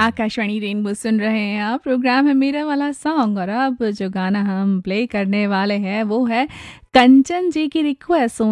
Akashvani rainbow सुन रहे हैं आप। प्रोग्राम है मेरा वाला सॉन्ग और अब जो गाना हम प्ले करने वाले हैं वो है कंचन जी की रिक्वेस्ट।